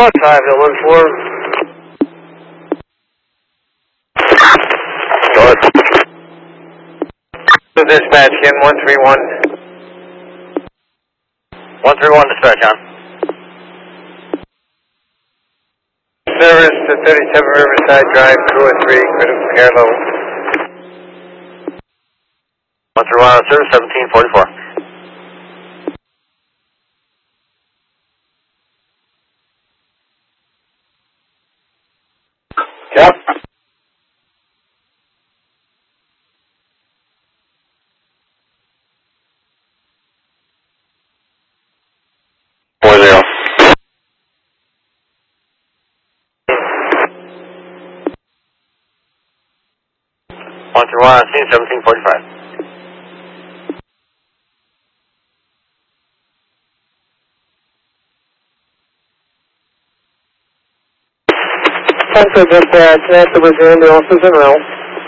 5-14. Go ahead. Dispatch, Ken 131. 131 dispatch, on. Service to 37 Riverside Drive, crew of 3, critical care level. 131 on service, 1744. Yep. On scene, 1745. Central dispatch, Natural Bridge ambulance is en route.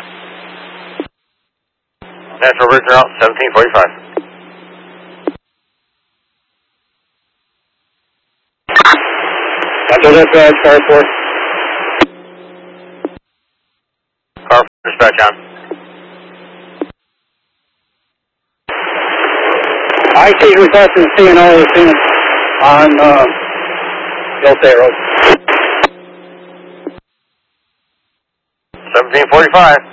Natural Bridge en route, 1745. Central dispatch, car 4. Car 4 dispatch on. IC requesting CNO is seen on Giltay Road. 1745.